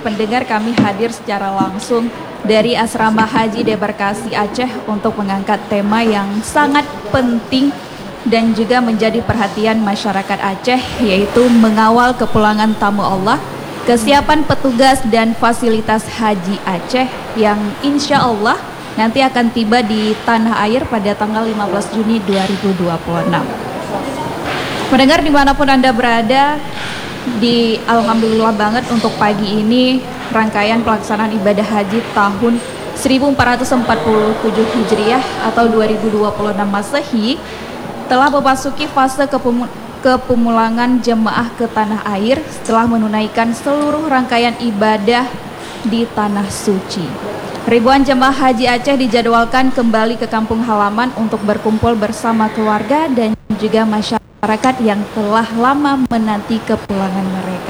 pendengar, kami hadir secara langsung dari Asrama Haji Debarkasi Aceh untuk mengangkat tema yang sangat penting dan juga menjadi perhatian masyarakat Aceh, yaitu mengawal kepulangan tamu Allah, kesiapan petugas dan fasilitas haji Aceh yang insya Allah nanti akan tiba di tanah air pada tanggal 15 Juni 2026. Pendengar dimanapun Anda berada, alhamdulillah banget untuk pagi ini rangkaian pelaksanaan ibadah haji tahun 1447 Hijriah atau 2026 Masehi telah memasuki fase kepemulangan jemaah ke tanah air setelah menunaikan seluruh rangkaian ibadah di tanah suci. Ribuan jemaah haji Aceh dijadwalkan kembali ke kampung halaman untuk berkumpul bersama keluarga dan juga masyarakat yang telah lama menanti kepulangan mereka.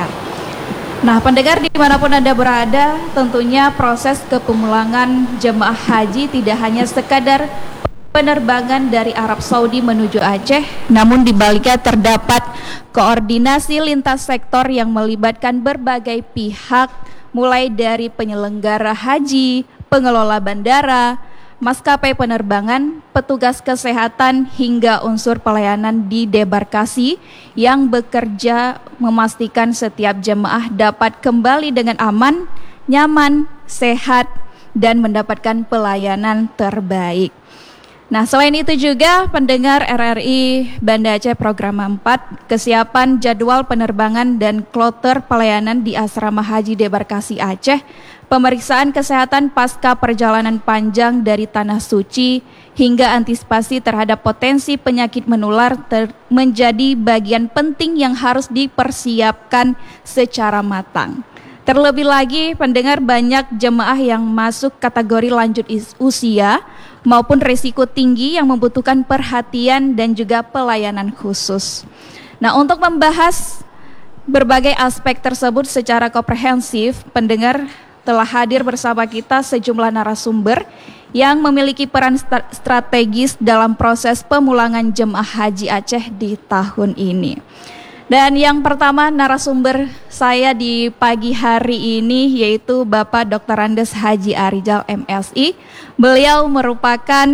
Nah, pendengar dimanapun Anda berada, tentunya proses kepemulangan jemaah haji tidak hanya sekadar penerbangan dari Arab Saudi menuju Aceh, namun di baliknya terdapat koordinasi lintas sektor yang melibatkan berbagai pihak, mulai dari penyelenggara haji, pengelola bandara, maskapai penerbangan, petugas kesehatan, hingga unsur pelayanan di debarkasi yang bekerja memastikan setiap jemaah dapat kembali dengan aman, nyaman, sehat, dan mendapatkan pelayanan terbaik. Nah, selain itu juga pendengar RRI Banda Aceh Program 4, kesiapan jadwal penerbangan dan kloter pelayanan di Asrama Haji Debarkasi Aceh, pemeriksaan kesehatan pasca perjalanan panjang dari Tanah Suci, hingga antisipasi terhadap potensi penyakit menular menjadi bagian penting yang harus dipersiapkan secara matang. Terlebih lagi, pendengar, banyak jemaah yang masuk kategori lanjut usia maupun risiko tinggi yang membutuhkan perhatian dan juga pelayanan khusus. Nah, untuk membahas berbagai aspek tersebut secara komprehensif, pendengar, telah hadir bersama kita sejumlah narasumber yang memiliki peran strategis dalam proses pemulangan jemaah haji Aceh di tahun ini. Dan yang pertama narasumber saya di pagi hari ini yaitu Bapak Dr. Andes Haji Arijal MSI. Beliau merupakan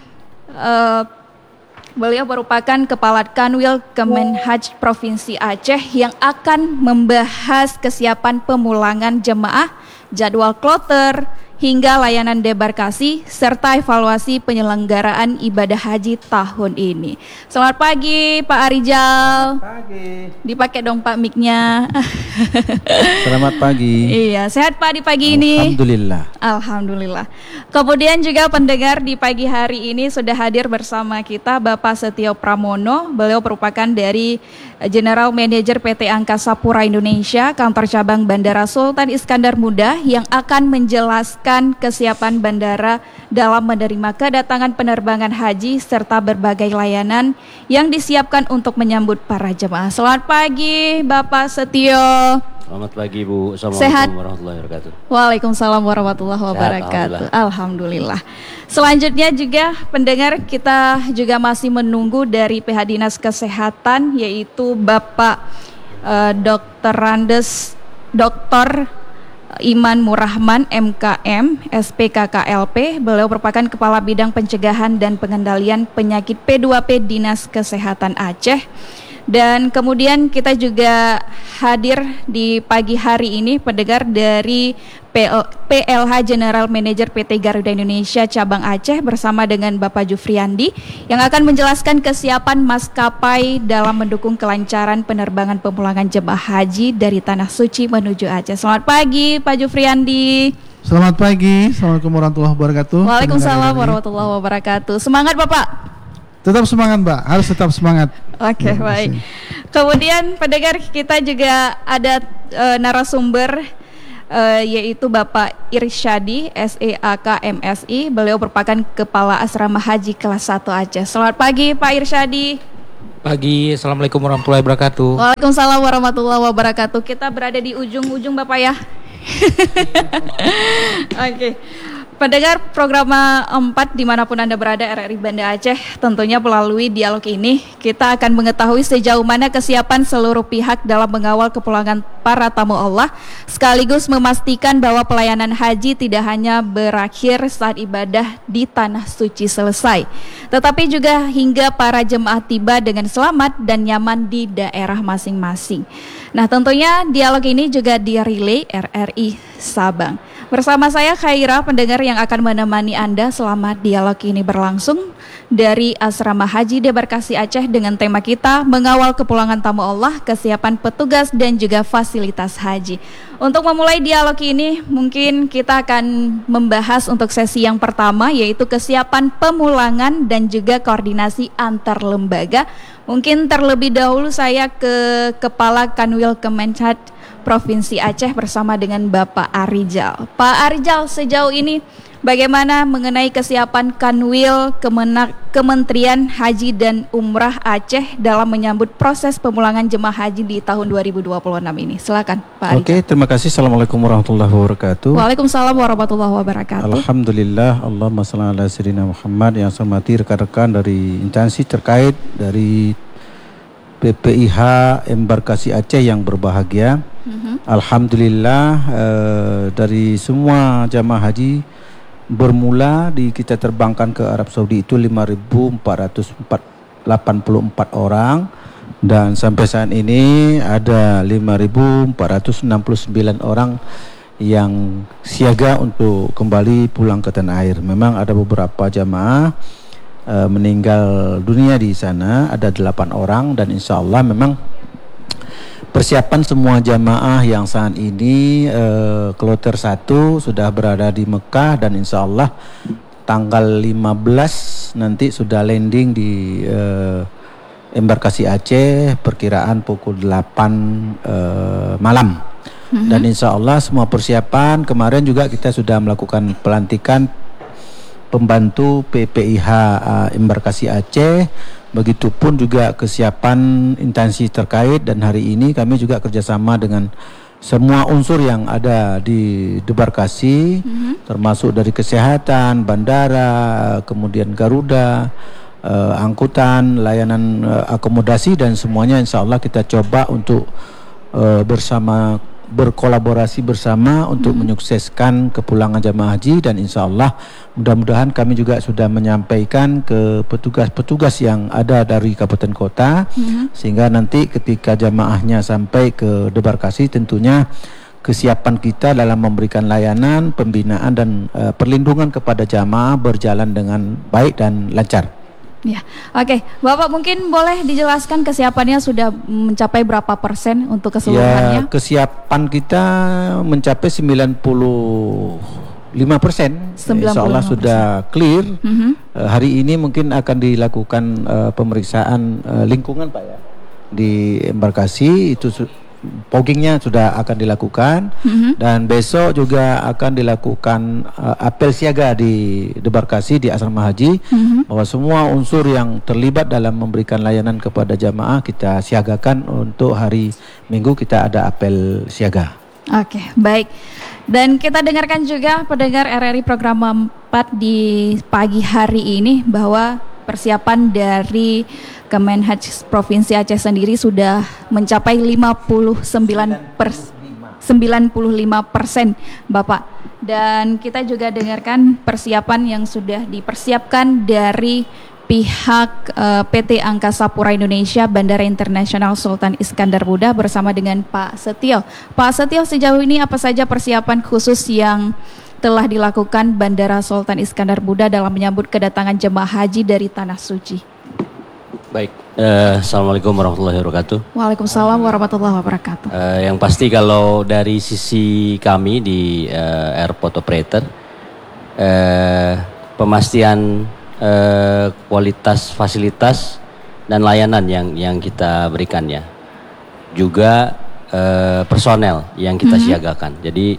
Kepala Kanwil Kemenhaj Provinsi Aceh yang akan membahas kesiapan pemulangan jemaah, jadwal kloter, hingga layanan debarkasi, serta evaluasi penyelenggaraan ibadah haji tahun ini. Selamat pagi Pak Arijal. Selamat pagi. Dipakai dong Pak mic-nya. Selamat pagi. Iya, sehat Pak di pagi ini? Alhamdulillah. Alhamdulillah. Kemudian juga pendengar, di pagi hari ini sudah hadir bersama kita Bapak Setio Pramono. Beliau merupakan dari General Manager PT Angkasa Pura Indonesia, kantor cabang Bandara Sultan Iskandar Muda, yang akan menjelaskan kesiapan bandara dalam menerima kedatangan penerbangan haji serta berbagai layanan yang disiapkan untuk menyambut para jemaah. Selamat pagi Bapak Setio. Selamat pagi Bu. Assalamualaikum Sehat? warahmatullahi wabarakatuh. Waalaikumsalam warahmatullahi wabarakatuh. Alhamdulillah. Selanjutnya juga pendengar, kita juga masih menunggu dari pihak Dinas Kesehatan, yaitu Bapak Dr. Andes Dr. Iman Murahman MKM SPKKLP. Beliau merupakan Kepala Bidang Pencegahan dan Pengendalian Penyakit P2P Dinas Kesehatan Aceh. Dan kemudian kita juga hadir di pagi hari ini pendengar dari PLH General Manager PT Garuda Indonesia Cabang Aceh bersama dengan Bapak Jufriandi yang akan menjelaskan kesiapan maskapai dalam mendukung kelancaran penerbangan pemulangan jemaah haji dari Tanah Suci menuju Aceh. Selamat pagi Pak Jufriandi. Selamat pagi. Assalamualaikum warahmatullahi wabarakatuh. Waalaikumsalam warahmatullahi wabarakatuh. Semangat Bapak. Tetap semangat Mbak, harus tetap semangat. Oke, baik. Kemudian pendengar, kita juga ada narasumber yaitu Bapak Irsyadi SEAK MSI. Beliau merupakan Kepala Asrama Haji kelas 1 Aceh. Selamat pagi Pak Irsyadi. Pagi, Assalamualaikum warahmatullahi wabarakatuh. Waalaikumsalam warahmatullahi wabarakatuh. Kita berada di ujung-ujung Bapak ya. Oke. Pendengar program 4 dimanapun Anda berada RRI Banda Aceh, tentunya melalui dialog ini kita akan mengetahui sejauh mana kesiapan seluruh pihak dalam mengawal kepulangan para tamu Allah, sekaligus memastikan bahwa pelayanan haji tidak hanya berakhir saat ibadah di Tanah Suci selesai, tetapi juga hingga para jemaah tiba dengan selamat dan nyaman di daerah masing-masing. Nah, tentunya dialog ini juga direlay RRI Sabang. Bersama saya Khaira, pendengar yang akan menemani Anda selama dialog ini berlangsung dari Asrama Haji Debarkasi Aceh dengan tema kita mengawal kepulangan tamu Allah, kesiapan petugas dan juga fasilitas haji. Untuk memulai dialog ini mungkin kita akan membahas untuk sesi yang pertama, yaitu kesiapan pemulangan dan juga koordinasi antar lembaga. Mungkin terlebih dahulu saya ke Kepala Kanwil Kemenhaj Provinsi Aceh bersama dengan Bapak Arijal. Pak Arijal, sejauh ini bagaimana mengenai kesiapan Kanwil Kementerian Haji dan Umrah Aceh dalam menyambut proses pemulangan jemaah haji di tahun 2026 ini? Silakan Pak Arijal. Oke, terima kasih. Assalamualaikum warahmatullahi wabarakatuh. Waalaikumsalam warahmatullahi wabarakatuh. Alhamdulillah, Allahumma shalli ala sayyidina Muhammad. Yang saya hormati rekan-rekan dari instansi terkait dari PPIH Embarkasi Aceh yang berbahagia. Alhamdulillah, dari semua jamaah haji bermula kita terbangkan ke Arab Saudi itu 5.484 orang, dan sampai saat ini ada 5.469 orang yang siaga untuk kembali pulang ke tanah air. Memang ada beberapa jamaah meninggal dunia di sana, ada 8 orang, dan insya Allah memang persiapan semua jamaah yang saat ini kloter 1 sudah berada di Mekah, dan insya Allah tanggal 15 nanti sudah landing di Embarkasi Aceh, perkiraan pukul 8 malam. Dan insya Allah semua persiapan, kemarin juga kita sudah melakukan pelantikan pembantu PPIH Embarkasi Aceh. Begitupun juga kesiapan instansi terkait, dan hari ini kami juga kerjasama dengan semua unsur yang ada di Debarkasi, termasuk dari kesehatan, bandara, kemudian Garuda, angkutan, layanan akomodasi, dan semuanya insya Allah kita coba untuk berkolaborasi bersama untuk menyukseskan kepulangan jamaah haji. Dan insya Allah mudah-mudahan kami juga sudah menyampaikan ke petugas-petugas yang ada dari kabupaten kota, sehingga nanti ketika jamaahnya sampai ke Debarkasi, tentunya kesiapan kita dalam memberikan layanan, pembinaan dan perlindungan kepada jamaah berjalan dengan baik dan lancar. Ya, oke. Bapak mungkin boleh dijelaskan kesiapannya sudah mencapai berapa persen untuk keseluruhannya? Ya, kesiapan kita mencapai 95%. Insya Allah sudah clear. Hari ini mungkin akan dilakukan pemeriksaan lingkungan Pak ya di embarkasi, itu poggingnya sudah akan dilakukan, dan besok juga akan dilakukan apel siaga di Debarkasi di asrama haji, bahwa semua unsur yang terlibat dalam memberikan layanan kepada jamaah kita siagakan. Untuk hari Minggu kita ada apel siaga. Oke, baik. Dan kita dengarkan juga pendengar RRI program 4 di pagi hari ini bahwa persiapan dari Kemenhaj Provinsi Aceh sendiri sudah mencapai 95% Bapak. Dan kita juga dengarkan persiapan yang sudah dipersiapkan dari pihak PT Angkasa Pura Indonesia Bandara Internasional Sultan Iskandar Muda bersama dengan Pak Setio. Pak Setio, sejauh ini apa saja persiapan khusus yang telah dilakukan Bandara Sultan Iskandar Muda dalam menyambut kedatangan jemaah haji dari Tanah Suci? Baik, Assalamualaikum warahmatullahi wabarakatuh. Waalaikumsalam warahmatullahi wabarakatuh. Yang pasti kalau dari sisi kami di airport operator, pemastian kualitas fasilitas dan layanan yang kita berikan ya, juga personel yang kita siagakan. Jadi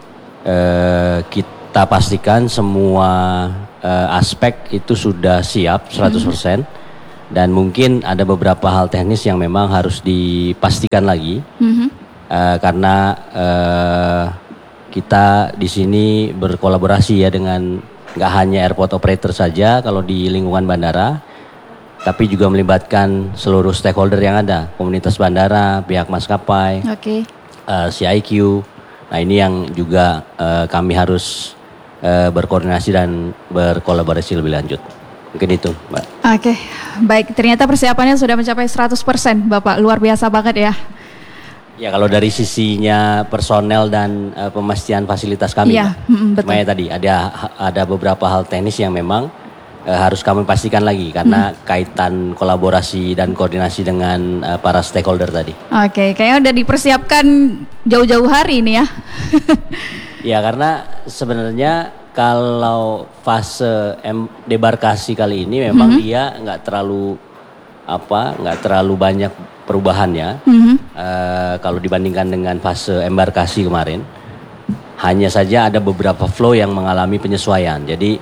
kita pastikan semua aspek itu sudah siap 100%. Dan mungkin ada beberapa hal teknis yang memang harus dipastikan lagi, karena kita di sini berkolaborasi ya dengan nggak hanya airport operator saja kalau di lingkungan bandara, tapi juga melibatkan seluruh stakeholder yang ada, komunitas bandara, pihak maskapai, CIQ. Nah ini yang juga kami harus berkoordinasi dan berkolaborasi lebih lanjut. Mungkin itu, Mbak. Oke, baik. Ternyata persiapannya sudah mencapai 100%, Bapak. Luar biasa banget ya. Ya kalau dari sisinya personel dan pemastian fasilitas kami, ya, betul. Cuma ya tadi ada beberapa hal teknis yang memang harus kami pastikan lagi karena kaitan kolaborasi dan koordinasi dengan para stakeholder tadi. Oke, kayaknya udah dipersiapkan jauh-jauh hari ini ya. Ya karena sebenarnya kalau fase debarkasi kali ini memang dia nggak terlalu banyak perubahannya. Kalau dibandingkan dengan fase embarkasi kemarin, hanya saja ada beberapa flow yang mengalami penyesuaian. Jadi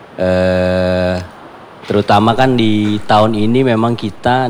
terutama kan di tahun ini memang kita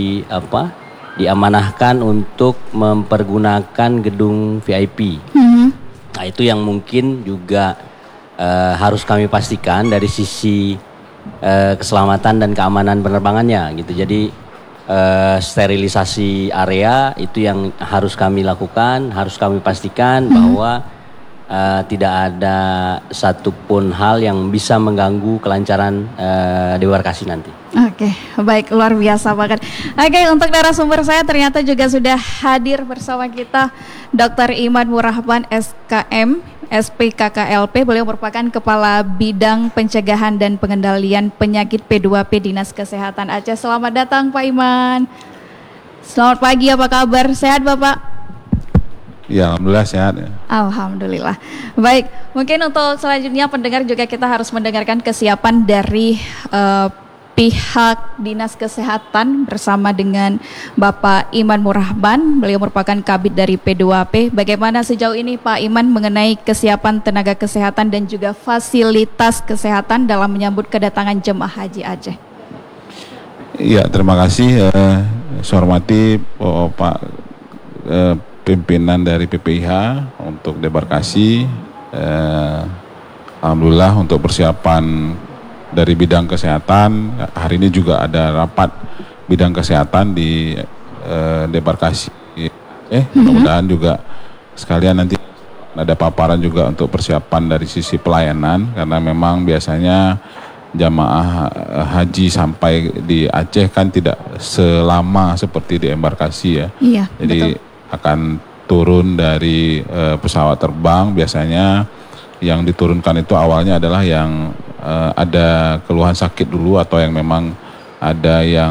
diamanahkan untuk mempergunakan gedung VIP. Nah itu yang mungkin juga harus kami pastikan dari sisi keselamatan dan keamanan penerbangannya gitu. Jadi sterilisasi area itu yang harus kami lakukan, harus kami pastikan bahwa tidak ada satupun hal yang bisa mengganggu kelancaran debarkasi nanti. Oke, baik, luar biasa banget. Oke, untuk narasumber saya ternyata juga sudah hadir bersama kita Dr. Iman Murahban SKM SPKKLP. Beliau merupakan Kepala Bidang Pencegahan dan Pengendalian Penyakit P2P Dinas Kesehatan Aceh. Selamat datang Pak Iman. Selamat pagi, apa kabar? Sehat Bapak? Ya, alhamdulillah sehat. Alhamdulillah. Baik, mungkin untuk selanjutnya pendengar juga kita harus mendengarkan kesiapan dari pihak Dinas Kesehatan bersama dengan Bapak Iman Murahban. Beliau merupakan Kabid dari P2P. Bagaimana sejauh ini Pak Iman mengenai kesiapan tenaga kesehatan dan juga fasilitas kesehatan dalam menyambut kedatangan jemaah haji Aceh? Iya, terima kasih. Saya hormati Pak pimpinan dari PPIH untuk debarkasi. Alhamdulillah untuk persiapan dari bidang kesehatan, hari ini juga ada rapat bidang kesehatan di debarkasi. Mudah-mudahan juga sekalian nanti ada paparan juga untuk persiapan dari sisi pelayanan, karena memang biasanya jamaah haji sampai di Aceh kan tidak selama seperti di embarkasi ya. Iya, jadi betul. Akan turun dari pesawat terbang, biasanya yang diturunkan itu awalnya adalah yang ada keluhan sakit dulu, atau yang memang ada yang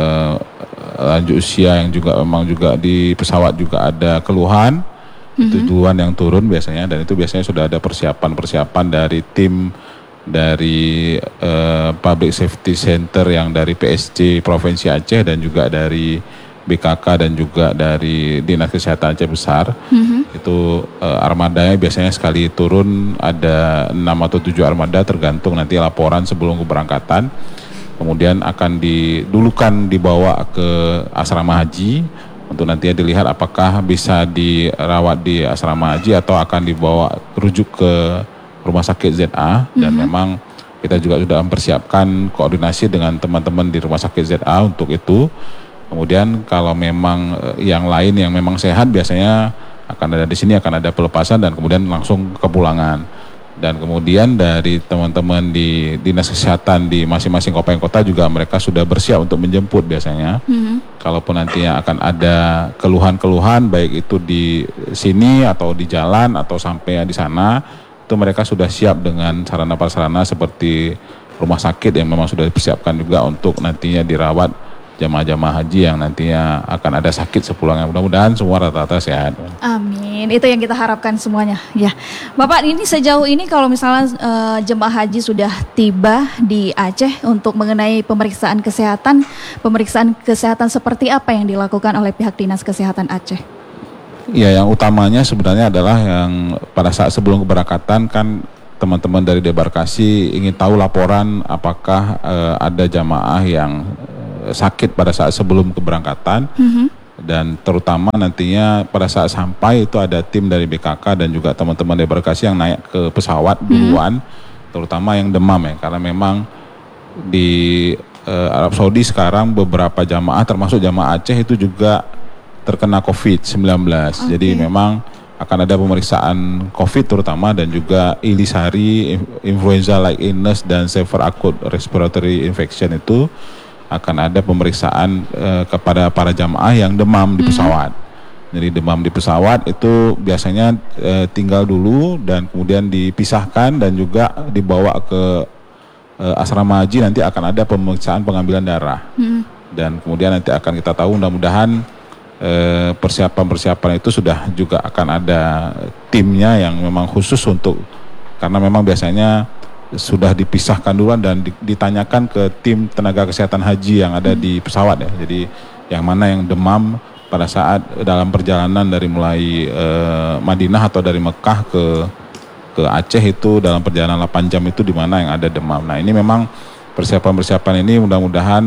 lanjut usia yang juga memang juga di pesawat juga ada keluhan, itu duluan yang turun biasanya, dan itu biasanya sudah ada persiapan dari tim dari Public Safety Center yang dari PSC Provinsi Aceh dan juga dari BKK dan juga dari Dinas Kesehatan Aceh Besar. Itu armadanya biasanya sekali turun ada 6 atau 7 armada tergantung nanti laporan sebelum keberangkatan. Kemudian akan didulukan dibawa ke asrama haji untuk nantinya dilihat apakah bisa dirawat di asrama haji atau akan dibawa rujuk ke rumah sakit ZA. Dan memang kita juga sudah mempersiapkan koordinasi dengan teman-teman di rumah sakit ZA untuk itu. Kemudian kalau memang yang lain yang memang sehat biasanya akan ada di sini, akan ada pelepasan dan kemudian langsung kepulangan. Dan kemudian dari teman-teman di Dinas Kesehatan di masing-masing kabupaten kota juga mereka sudah bersiap untuk menjemput biasanya. Kalaupun nantinya akan ada keluhan-keluhan baik itu di sini atau di jalan atau sampai di sana, itu mereka sudah siap dengan sarana prasarana seperti rumah sakit yang memang sudah dipersiapkan juga untuk nantinya dirawat jamaah-jamaah haji yang nantinya akan ada sakit sepulangnya. Mudah-mudahan semua rata-rata sehat. Amin, itu yang kita harapkan semuanya. Ya, Bapak, ini sejauh ini kalau misalnya jemaah haji sudah tiba di Aceh untuk mengenai pemeriksaan kesehatan seperti apa yang dilakukan oleh pihak Dinas Kesehatan Aceh? Ya, yang utamanya sebenarnya adalah yang pada saat sebelum keberangkatan kan teman-teman dari debarkasi ingin tahu laporan apakah ada jamaah yang sakit pada saat sebelum keberangkatan. Dan terutama nantinya pada saat sampai itu ada tim dari BKK dan juga teman-teman debarkasi yang naik ke pesawat duluan, terutama yang demam ya, karena memang di Arab Saudi sekarang beberapa jamaah termasuk jamaah Aceh itu juga terkena COVID-19. Jadi memang akan ada pemeriksaan COVID terutama dan juga ilisari, influenza like illness dan severe acute respiratory infection itu akan ada pemeriksaan kepada para jamaah yang demam di pesawat. Jadi demam di pesawat itu biasanya tinggal dulu dan kemudian dipisahkan dan juga dibawa ke asrama haji, nanti akan ada pemeriksaan pengambilan darah. Dan kemudian nanti akan kita tahu, mudah-mudahan persiapan-persiapan itu sudah juga akan ada timnya yang memang khusus untuk, karena memang biasanya sudah dipisahkan duluan dan ditanyakan ke tim tenaga kesehatan haji yang ada di pesawat ya. Jadi yang mana yang demam pada saat dalam perjalanan dari mulai Madinah atau dari Mekah ke Aceh itu dalam perjalanan 8 jam itu di mana yang ada demam. Nah, ini memang persiapan-persiapan ini mudah-mudahan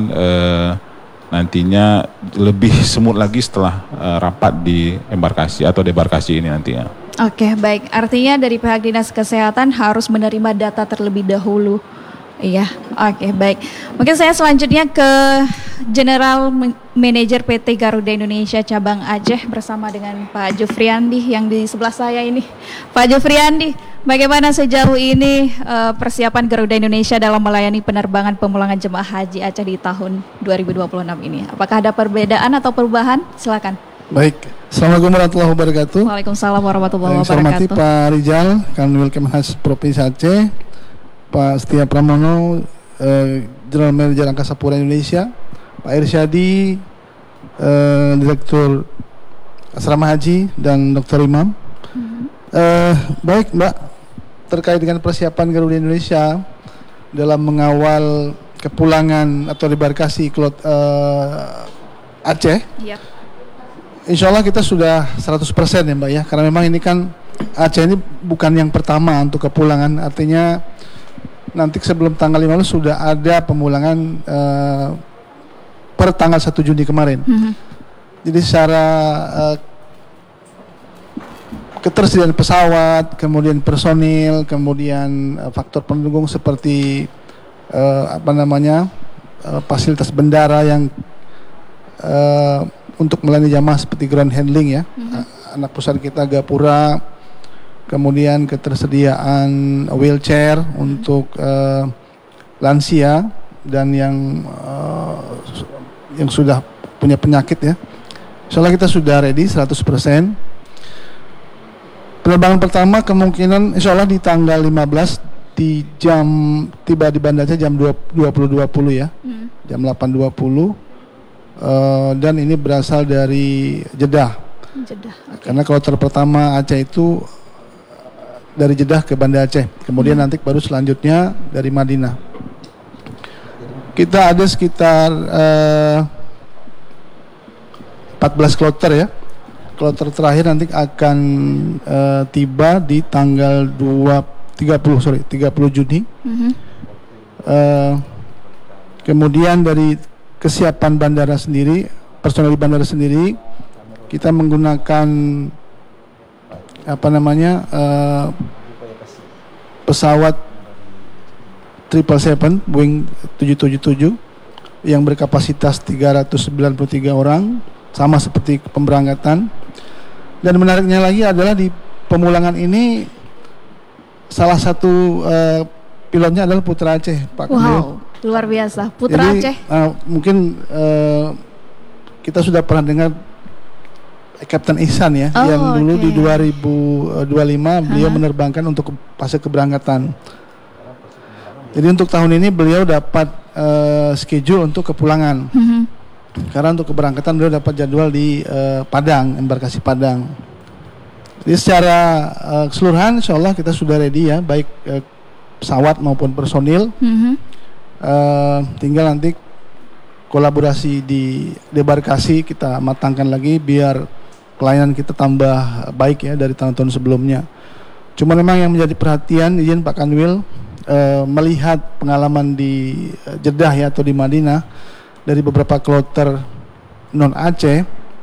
nantinya lebih smooth lagi setelah rapat di embarkasi atau debarkasi ini nantinya. Oke, baik. Artinya dari pihak Dinas Kesehatan harus menerima data terlebih dahulu. Iya, oke, baik. Mungkin saya selanjutnya ke General Manager PT Garuda Indonesia Cabang Aceh bersama dengan Pak Jufriandi yang di sebelah saya ini. Pak Jufriandi, bagaimana sejauh ini persiapan Garuda Indonesia dalam melayani penerbangan pemulangan jemaah haji Aceh di tahun 2026 ini? Apakah ada perbedaan atau perubahan? Silakan. Baik, Assalamualaikum warahmatullahi wabarakatuh. Waalaikumsalam warahmatullahi Yang saya hormati wabarakatuh. Pak Rijal, Kanwil Kemhas Provinsi Aceh, Pak Setia Pramono, General Manager Angkasa Pura Indonesia, Pak Irsyadi, Direktur Asrama Haji, dan Dr. Imam. Baik Mbak, terkait dengan persiapan Garuda Indonesia dalam mengawal kepulangan atau debarkasi Aceh, Iya. insya Allah kita sudah 100% ya Mbak ya, karena memang ini kan Aceh ini bukan yang pertama untuk kepulangan, artinya nanti sebelum tanggal 15 sudah ada pemulangan per tanggal 1 Juni kemarin. Jadi secara ketersediaan pesawat, kemudian personil, kemudian faktor pendukung seperti fasilitas bandara yang untuk melayani jamaah seperti ground handling ya, anak perusahaan kita Gapura, kemudian ketersediaan wheelchair untuk lansia dan yang sudah punya penyakit ya. Insyaallah kita sudah ready 100%. Penerbangan pertama kemungkinan insyaallah di tanggal 15 tiba di Bandar Aceh jam 20.20 ya. Jam 8.20. Dan ini berasal dari Jeddah. Karena kloter pertama Aceh itu dari Jeddah ke Banda Aceh, kemudian nanti baru selanjutnya dari Madinah. Kita ada sekitar 14 kloter ya. Kloter terakhir nanti akan tiba di tanggal 30 Juni. Kemudian dari kesiapan bandara sendiri, personel bandara sendiri, kita menggunakan pesawat 777 Boeing 777 yang berkapasitas 393 orang, sama seperti pemberangkatan. Dan menariknya lagi adalah di pemulangan ini salah satu pilotnya adalah Putra Aceh, Pak Kamil. Wow, luar biasa, Putra Aceh. Mungkin kita sudah pernah dengar Kapten Ihsan ya, yang dulu di 2025 beliau menerbangkan untuk fase keberangkatan. Jadi untuk tahun ini beliau dapat schedule untuk kepulangan. Karena untuk keberangkatan beliau dapat jadwal di Padang, embarkasi Padang. Jadi secara keseluruhan insya Allah kita sudah ready ya, baik pesawat maupun personil. Tinggal nanti kolaborasi di debarkasi kita matangkan lagi biar pelayanan kita tambah baik ya dari tahun-tahun sebelumnya. Cuma memang yang menjadi perhatian izin Pak Kanwil, melihat pengalaman di Jeddah ya atau di Madinah dari beberapa kloter non Aceh,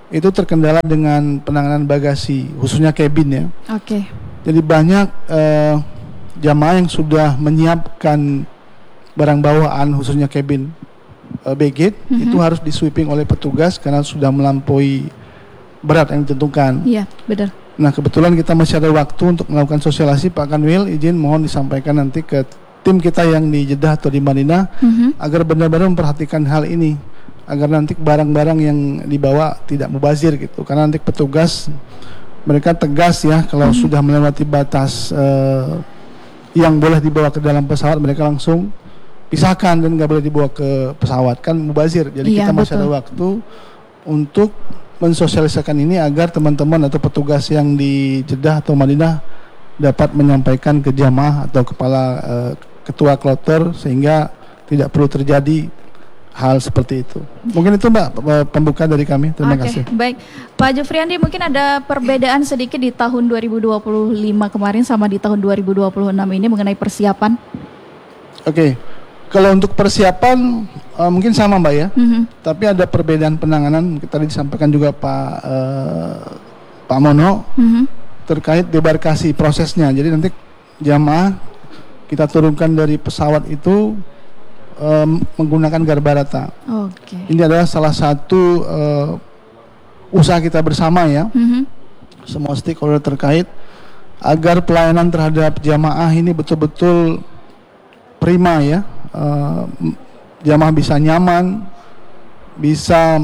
itu terkendala dengan penanganan bagasi, khususnya cabin ya. Oke. Jadi banyak jamaah yang sudah menyiapkan barang bawaan, khususnya cabin baggage, itu harus di sweeping oleh petugas karena sudah melampaui berat yang ditentukan. Iya, benar. Nah, kebetulan kita masih ada waktu untuk melakukan sosialisasi. Pak Kanwil, izin mohon disampaikan nanti ke tim kita yang di Jeddah atau di Madinah agar benar-benar memperhatikan hal ini, agar nanti barang-barang yang dibawa tidak mubazir gitu. Karena nanti petugas mereka tegas ya, kalau sudah melewati batas yang boleh dibawa ke dalam pesawat, mereka langsung pisahkan dan nggak boleh dibawa ke pesawat, kan mubazir. Jadi Iya, kita masih betul. ada waktu untuk mensosialisasikan ini agar teman-teman atau petugas yang di Jeddah atau Madinah dapat menyampaikan ke jamaah atau kepala ketua kloter sehingga tidak perlu terjadi hal seperti itu. Mungkin itu Mbak pembuka dari kami. Terima kasih. Baik. Pak Jufriandi, mungkin ada perbedaan sedikit di tahun 2025 kemarin sama di tahun 2026 ini mengenai persiapan? Oke. Kalau untuk persiapan mungkin sama Mbak ya. Tapi ada perbedaan penanganan. Tadi disampaikan juga Pak Mono terkait debarkasi prosesnya. Jadi nanti jamaah kita turunkan dari pesawat itu menggunakan garbarata. Oke. Ini adalah salah satu usaha kita bersama ya, semua stakeholder terkait agar pelayanan terhadap jamaah ini betul-betul prima ya, jamaah bisa nyaman, bisa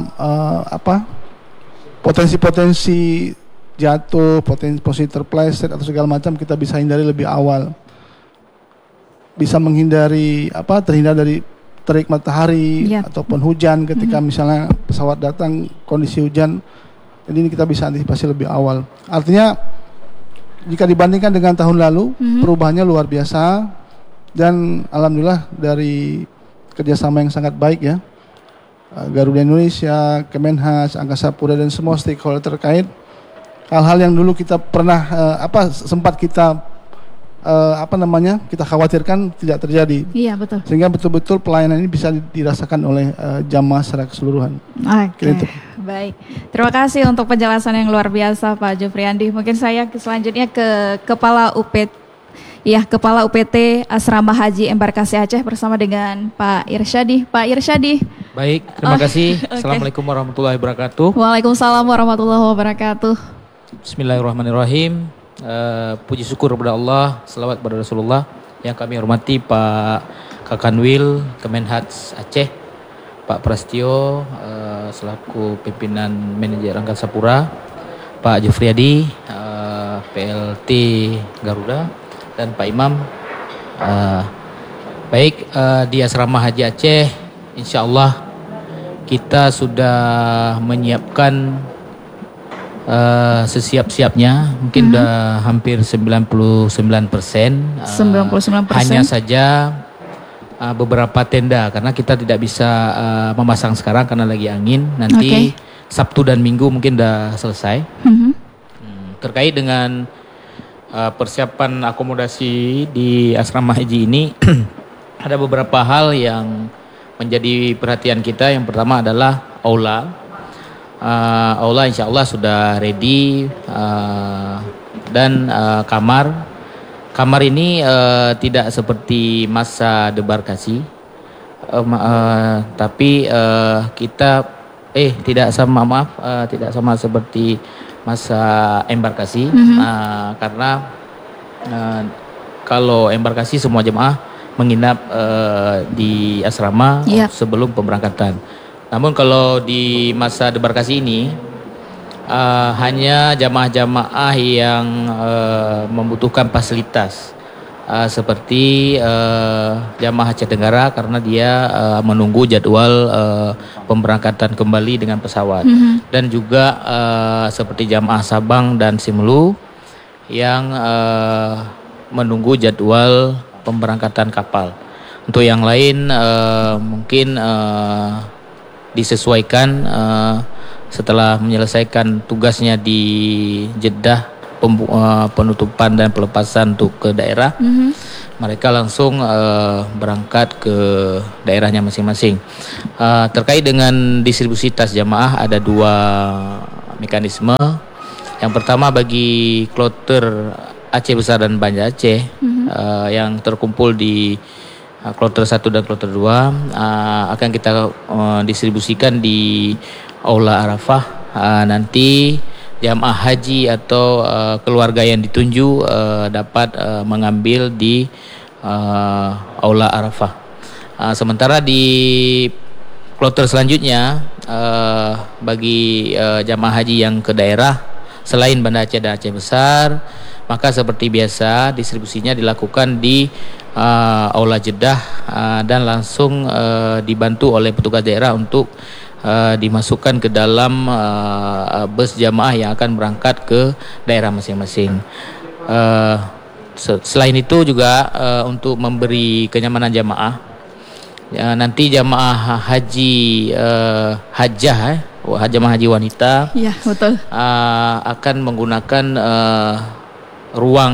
potensi-potensi jatuh, potensi terpleset atau segala macam kita bisa hindari lebih awal. Bisa menghindari terhindar dari terik matahari ataupun hujan ketika misalnya pesawat datang kondisi hujan. Jadi ini kita bisa antisipasi lebih awal. Artinya jika dibandingkan dengan tahun lalu perubahannya luar biasa dan alhamdulillah dari kerjasama yang sangat baik ya, Garuda Indonesia, Kemenhas, Angkasa Pura dan semua stakeholder terkait, hal-hal yang dulu kita pernah sempat kita kita khawatirkan tidak terjadi. Iya, betul. Sehingga betul-betul pelayanan ini bisa dirasakan oleh jamaah secara keseluruhan. Oke. Baik. Terima kasih untuk penjelasan yang luar biasa Pak Jufriandi. Mungkin saya selanjutnya ke Kepala UPT Asrama Haji Embarkasi Aceh bersama dengan Pak Irsyadi. Pak Irsyadi. Baik, terima kasih. Assalamualaikum warahmatullahi wabarakatuh. Waalaikumsalam warahmatullahi wabarakatuh. Bismillahirrahmanirrahim. Puji syukur kepada Allah, selawat kepada Rasulullah. Yang kami hormati Pak Kakanwil Kemenhas Aceh, Pak Prastio selaku pimpinan manajer Angkasa Pura, Pak Jufriadi PLT Garuda, dan Pak Imam. Di Asrama Haji Aceh, insya Allah kita sudah menyiapkan sesiap-siapnya, mungkin udah hampir 99%. 99%. Hanya saja beberapa tenda karena kita tidak bisa memasang sekarang karena lagi angin. Nanti Sabtu dan Minggu mungkin udah selesai. Terkait dengan persiapan akomodasi di asrama haji ini ada beberapa hal yang menjadi perhatian kita. Yang pertama adalah aula. Aula insya Allah sudah ready, dan kamar ini tidak seperti masa debarkasi, tapi kita tidak sama seperti masa embarkasi, karena kalau embarkasi semua jemaah menginap di asrama sebelum pemberangkatan. Namun kalau di masa debarkasi ini hanya jamaah-jamaah yang membutuhkan fasilitas seperti jamaah Aceh Tenggara karena dia menunggu jadwal pemberangkatan kembali dengan pesawat, dan juga seperti jamaah Sabang dan Simelu yang menunggu jadwal pemberangkatan kapal. Untuk yang lain mungkin disesuaikan setelah menyelesaikan tugasnya di Jeddah, penutupan dan pelepasan untuk ke daerah, mereka langsung berangkat ke daerahnya masing-masing. Terkait dengan distribusi tas jamaah ada mekanisme. Yang pertama bagi kloter Aceh Besar dan Banda Aceh yang terkumpul di kloter 1 dan kloter 2 akan kita distribusikan di Aula Arafah. Nanti jamaah haji atau keluarga yang ditunjuk dapat mengambil di Aula Arafah. Sementara di kloter selanjutnya bagi jamaah haji yang ke daerah selain Banda Aceh dan Aceh Besar, maka seperti biasa distribusinya dilakukan di Aula Jeddah dan langsung dibantu oleh petugas daerah untuk dimasukkan ke dalam bus jamaah yang akan berangkat ke daerah masing-masing. Selain itu juga untuk memberi kenyamanan jamaah, nanti jamaah haji hajjah jamaah haji wanita ya, betul. Akan menggunakan ruang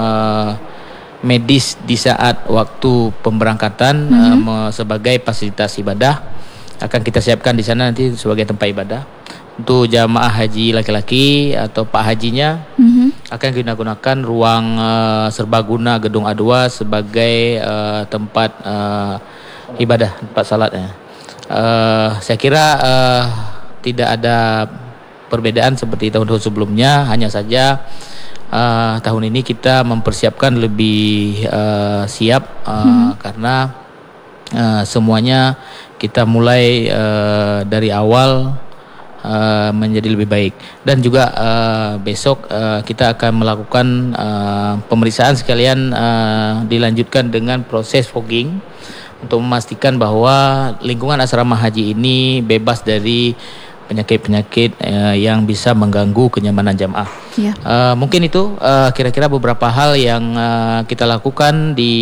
medis di saat waktu pemberangkatan sebagai fasilitas ibadah. Akan kita siapkan di sana nanti sebagai tempat ibadah. Untuk jamaah haji laki-laki atau pak hajinya akan kita gunakan ruang serbaguna gedung A2 sebagai tempat ibadah, tempat salatnya. Saya kira tidak ada perbedaan seperti tahun-tahun sebelumnya, hanya saja tahun ini kita mempersiapkan lebih siap karena semuanya kita mulai dari awal menjadi lebih baik. Dan juga besok kita akan melakukan pemeriksaan sekalian dilanjutkan dengan proses fogging untuk memastikan bahwa lingkungan asrama haji ini bebas dari penyakit-penyakit yang bisa mengganggu kenyamanan jamaah. Ya. Mungkin itu kira-kira beberapa hal yang kita lakukan di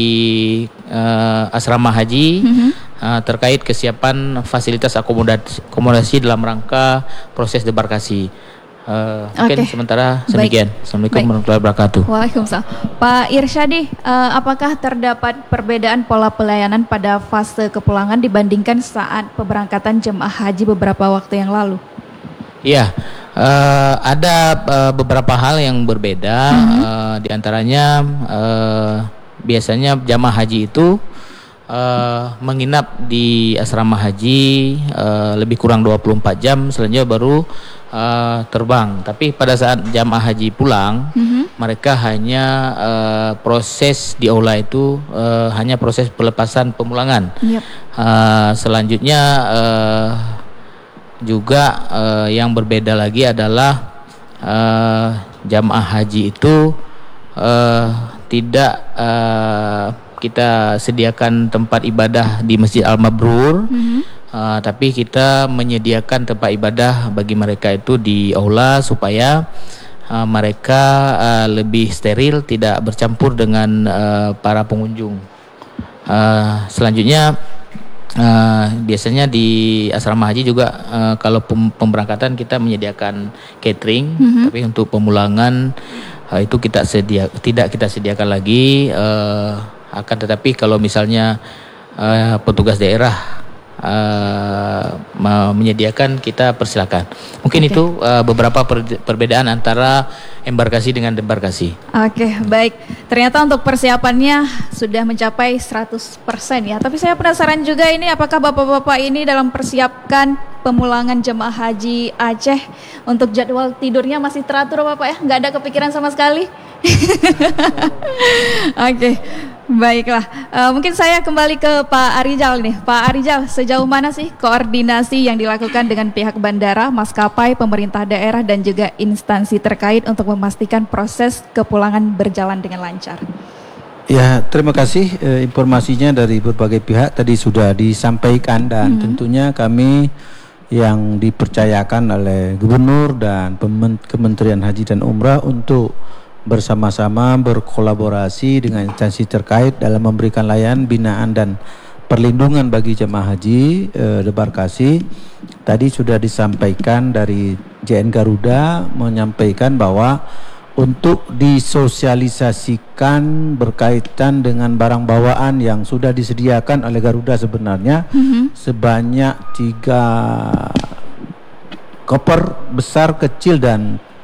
asrama haji terkait kesiapan fasilitas akomodasi dalam rangka proses debarkasi. Mungkin sementara demikian. Assalamualaikum warahmatullahi wabarakatuh. Waalaikumsalam. Pak Irsyadi, apakah terdapat perbedaan pola pelayanan pada fase kepulangan dibandingkan saat pemberangkatan jemaah haji beberapa waktu yang lalu? Iya, ada beberapa hal yang berbeda. Di antaranya biasanya jemaah haji itu menginap di asrama haji lebih kurang 24 jam, selanjutnya baru terbang. Tapi pada saat jamaah haji pulang, mereka hanya proses di aula itu hanya proses pelepasan pemulangan. Selanjutnya juga yang berbeda lagi adalah jamaah haji itu tidak kita sediakan tempat ibadah di Masjid Al-Mabrur. Tapi kita menyediakan tempat ibadah bagi mereka itu di aula supaya mereka lebih steril, tidak bercampur dengan para pengunjung. Selanjutnya biasanya di asrama haji juga kalau pemberangkatan kita menyediakan catering, tapi untuk pemulangan itu tidak kita sediakan lagi. Akan tetapi kalau misalnya petugas daerah menyediakan, kita persilakan. Mungkin itu beberapa perbedaan antara embarkasi dengan debarkasi. Oke, baik. Ternyata untuk persiapannya sudah mencapai 100% ya. Tapi saya penasaran juga ini, apakah bapak-bapak ini dalam persiapkan pemulangan jemaah haji Aceh untuk jadwal tidurnya masih teratur Bapak ya? Nggak ada kepikiran sama sekali? Oke. Baiklah, mungkin saya kembali ke Pak Arijal nih. Pak Arijal, sejauh mana sih koordinasi yang dilakukan dengan pihak bandara, maskapai, pemerintah daerah dan juga instansi terkait untuk memastikan proses kepulangan berjalan dengan lancar? Ya, terima kasih informasinya dari berbagai pihak tadi sudah disampaikan dan tentunya kami yang dipercayakan oleh Gubernur dan Kementerian Haji dan Umrah untuk bersama-sama berkolaborasi dengan instansi terkait dalam memberikan layanan binaan dan perlindungan bagi jemaah haji debarkasi. Tadi sudah disampaikan dari JN Garuda menyampaikan bahwa untuk disosialisasikan berkaitan dengan barang bawaan yang sudah disediakan oleh Garuda sebenarnya sebanyak 3 koper besar, kecil dan